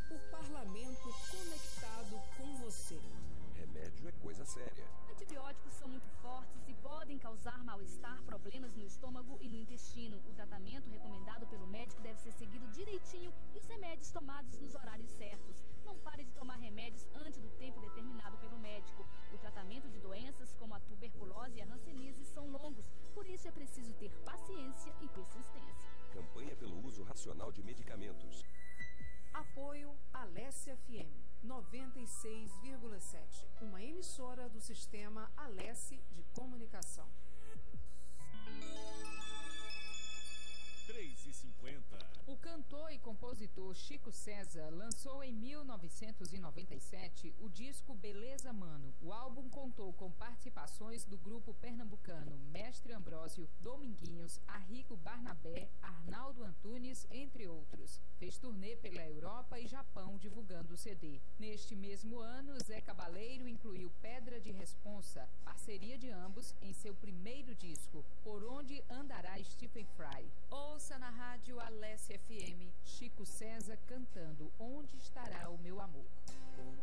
O parlamento conectado com você. Remédio é coisa séria. Antibióticos são muito fortes e podem causar mal-estar, problemas no estômago e no intestino. O tratamento recomendado pelo médico deve ser seguido direitinho e os remédios tomados nos horários certos. Não pare de tomar remédios antes do tempo determinado pelo médico. O tratamento de doenças como a tuberculose e a hanseníase são longos, por isso é preciso ter paciência e persistência. Campanha pelo uso racional de medicamentos. Apoio Alesse FM 96,7, uma emissora do sistema Alesse de comunicação. 3h50. O cantor e compositor Chico César lançou em 1997 o disco Beleza Mano. O álbum contou com participações do grupo pernambucano Mestre Ambrósio, Dominguinhos, Arrigo Barnabé, Arnaldo Antunes, entre outros. Fez turnê pela Europa e Japão divulgando o CD. Neste mesmo ano, Zé Cabaleiro incluiu Pedra de Responsa, parceria de ambos, em seu primeiro disco, Por Onde Andará Stephen Fry. Ouça na rádio Alesse FM, Chico César cantando Onde Estará o Meu Amor.